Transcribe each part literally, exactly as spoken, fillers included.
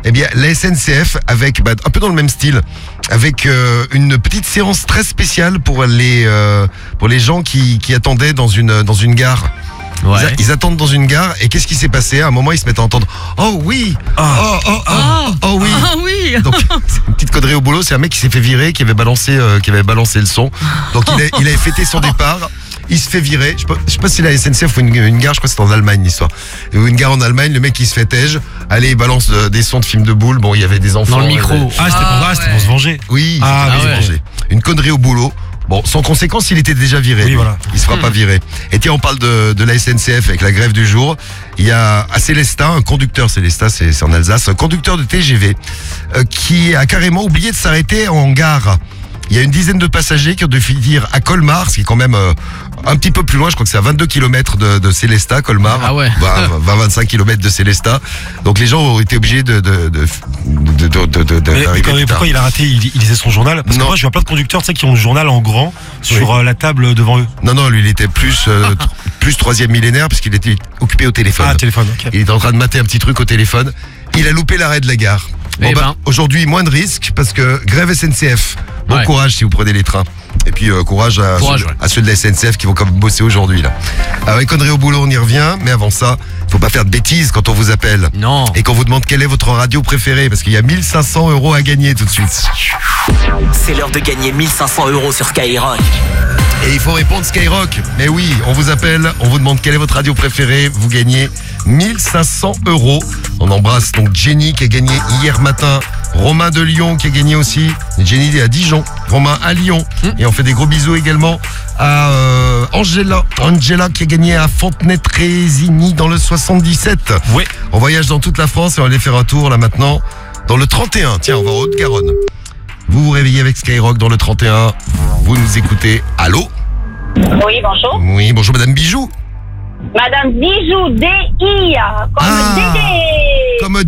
Eh bien, la S N C F, avec bah, un peu dans le même style, avec euh, une petite séance très spéciale pour les euh, pour les gens qui, qui attendaient dans une dans une gare. Ouais. Ils, a- ils attendent dans une gare et qu'est-ce qui s'est passé? À un moment, ils se mettent à entendre oh oui, oh oh oh, oh, oh oui. Ah oui. Donc c'est une petite connerie au boulot, c'est un mec qui s'est fait virer, qui avait balancé, euh, qui avait balancé le son. Donc il, a, il avait fêté son départ. Il se fait virer. Je sais pas, je sais pas si c'est la S N C F ou une, une gare, je crois que c'est en Allemagne l'histoire. Ou une gare en Allemagne, le mec il se fait tège. Allez, il balance euh, des sons de films de boules. Bon, il y avait des enfants. Dans le il y micro. avait- Ah, c'était pour, Ah, ah, c'était ouais. pour se venger. Oui, Ah, il s'est oui, fait ouais. venger. Une connerie au boulot. Bon, sans conséquence, il était déjà viré. Oui, lui. voilà. Il se fera pas virer. Et tiens, on parle de, de la S N C F avec la grève du jour. Il y a à Célestat, un conducteur, Célestat, c'est c'est en Alsace, un conducteur de T G V euh, qui a carrément oublié de s'arrêter en gare. Il y a une dizaine de passagers qui ont dû finir à Colmar, ce qui est quand même euh, un petit peu plus loin. Je crois que c'est à vingt-deux kilomètres de, de Célestat, Colmar. Ah ouais. vingt à vingt-cinq kilomètres de Célestat. Donc les gens ont été obligés de de de de de, de, de- de- Mais, mais d'arriver quand- plus tard. pourquoi il a raté, il, il lisait son journal? Parce que Non. moi, je vois plein de conducteurs, tu sais, qui ont le journal en grand sur euh, la table devant eux. Non, non, lui, il était plus, euh, tr- plus troisième millénaire puisqu'il était occupé au téléphone. Ah, téléphone, ok. Il était en train de mater un petit truc au téléphone. Il a loupé l'arrêt de la gare. Bon, Eh bah, ben. aujourd'hui, moins de risques parce que grève S N C F. Bon Ouais. courage si vous prenez les trains. Et puis euh, courage, à, Courage, ceux, ouais. à ceux de la S N C F qui vont comme bosser aujourd'hui là. Alors, les conneries au boulot, on y revient. Mais avant ça, faut pas faire de bêtises quand on vous appelle. Non. Et qu'on vous demande quelle est votre radio préférée. Parce qu'il y a mille cinq cents euros à gagner tout de suite. C'est l'heure de gagner mille cinq cents euros sur Skyrock. Et il faut répondre Skyrock. Mais oui, on vous appelle, on vous demande quelle est votre radio préférée. Vous gagnez mille cinq cents euros. On embrasse donc Jenny qui a gagné hier matin. Romain de Lyon qui a gagné aussi. Jenny est à Dijon. Romain à Lyon. Et on fait des gros bisous également à euh, Angela. Angela qui a gagné à Fontenay-Trésigny dans le soixante-dix-sept. Ouais. On voyage dans toute la France et on va aller faire un tour là maintenant dans le trente et un. Tiens, on va en Haute-Garonne. Vous vous réveillez avec Skyrock dans le trente et un. Vous nous écoutez. Allô? Oui, bonjour. Oui, bonjour Madame Bijou. Madame Bijou, D I, comme Ah, Dédé. Comme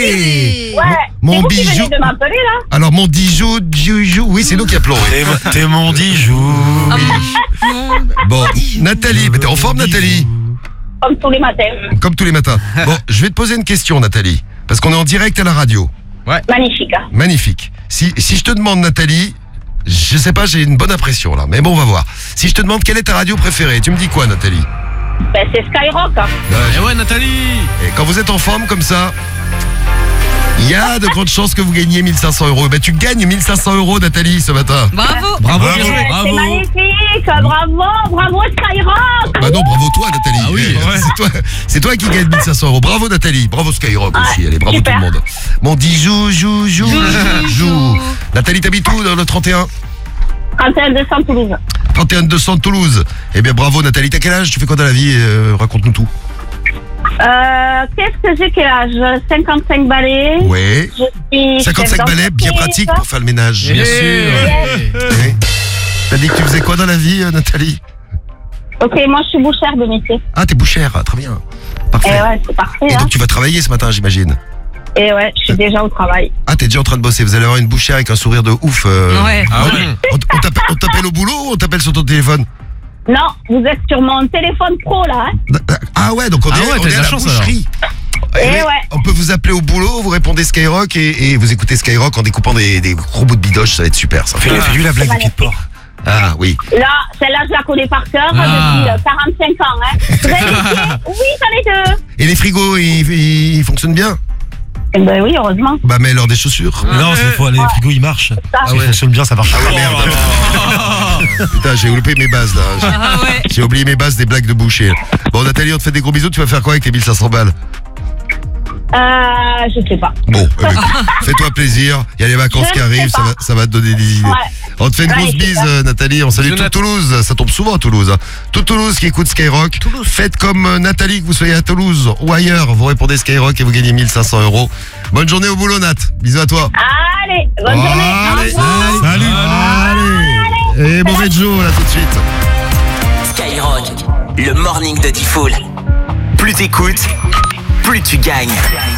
Dédé. Ouais, Mon c'est vous qui bijou. venez de m'appeler, là. Alors mon Dijou, Dijou, oui c'est nous qui appelons. oui. T'es, t'es mon Dijou. Bon, Nathalie, mais t'es en forme Nathalie? Comme tous les matins. Comme tous les matins. Bon, je vais te poser une question Nathalie, parce qu'on est en direct à la radio. Magnifique. hein. Magnifique. Si, si je te demande Nathalie, je sais pas, j'ai une bonne impression là, mais bon on va voir. Si je te demande quelle est ta radio préférée, tu me dis quoi Nathalie? Ben, c'est Skyrock. hein. Eh ouais, Nathalie. Et quand vous êtes en forme comme ça, il y a de grandes chances que vous gagniez mille cinq cents euros. Ben tu gagnes mille cinq cents euros Nathalie ce matin. Bravo. Bravo, Bravo. bien joué. Ouais, Bravo. c'est magnifique. Bravo, bravo Skyrock. Bah non, bravo toi Nathalie. Ah oui, Eh, ouais. c'est toi, c'est toi qui gagne mille cinq cents euros. Bravo Nathalie, bravo Skyrock aussi. Allez, bravo super. tout le monde. Mon Dijou, jou, jou, jou. Nathalie, t'habites où dans le trente et un? trente et un deux cents Toulouse. trente et un deux cents Toulouse. Eh bien bravo Nathalie, t'as quel âge? Tu fais quoi dans la vie? Euh, Raconte-nous tout. Euh, qu'est-ce que j'ai quel âge? cinquante-cinq balais. Ouais. Je suis cinquante-cinq chef balais, bien d'entreprise. pratique pour faire le ménage. Bien Eh. sûr. Oui. T'as dit que tu faisais quoi dans la vie, euh, Nathalie? Ok, moi je suis bouchère de métier. Ah, t'es bouchère, ah, très bien. Et Parfait. ouais, c'est parfait. Et Hein. donc tu vas travailler ce matin, j'imagine. Et ouais, je suis déjà au travail. Ah, t'es déjà en train de bosser. Vous allez avoir une bouchère avec un sourire de ouf. euh. Ouais. Ah ouais. On, on t'appelle, on t'appelle au boulot ou on t'appelle sur ton téléphone? Non, vous êtes sur mon téléphone pro là. Hein. Ah ouais, donc on Ah est, ouais, on t'as est de à la la chance, boucherie. Eh mais ouais. On peut vous appeler au boulot, vous répondez Skyrock et, et vous écoutez Skyrock en découpant des, des gros bouts de bidoche, ça va être super ça. Fais-lui, fais-lui la blague du pied de porc. Ah oui. Là, celle-là, je la connais par cœur Ah. depuis euh, quarante-cinq ans. Hein. Vous avez des pieds? Oui, j'en ai deux. Et les frigos, ils, ils- ils fonctionnent bien? Eh ben oui, heureusement. Bah mets leur des chaussures. Non, c'est faux, les frigos ils marchent. Ah Ils ouais. fonctionnent bien, ça marche. Ah merde. Putain, j'ai oublié mes bases là. J'ai- Ah ouais. J'ai oublié mes bases des blagues de boucher. Bon Nathalie, on te fait des gros bisous, tu vas faire quoi avec tes mille cinq cents balles? Euh, je sais pas. Bon, eh ben, écoute, fais-toi plaisir. Il y a les vacances Je qui sais arrivent, ça pas. va, ça va te donner des idées. Ouais. On te fait une Ouais, grosse c'est bise, ça. euh, Nathalie. On salue Bisous, tout Nat. Toulouse. Ça tombe souvent à Toulouse. hein. Tout Toulouse qui écoute Skyrock. Faites comme euh, Nathalie, que vous soyez à Toulouse ou ailleurs. Vous répondez Skyrock et vous gagnez mille cinq cents euros. Bonne journée au boulot, Nat. Bisous à toi. Allez, bonne journée. Au Allez, revoir. salut. Allez. Et mauvais Joe, là, tout de suite. Skyrock, le morning de Diffoul. Plus t'écoutes, plus tu gagnes.